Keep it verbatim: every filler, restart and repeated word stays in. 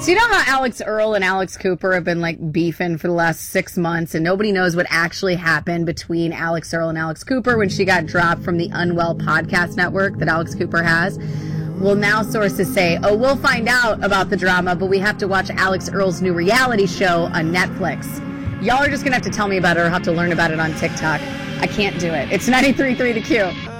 So you know how Alex Earl and Alex Cooper have been like beefing for the last six months and nobody knows what actually happened between Alex Earl and Alex Cooper when she got dropped from the Unwell podcast network that Alex Cooper has? Well, now sources say, oh, we'll find out about the drama, but we have to watch Alex Earl's new reality show on Netflix. Y'all are just going to have to tell me about it or have to learn about it on TikTok. I can't do it. It's ninety-three point three The Q.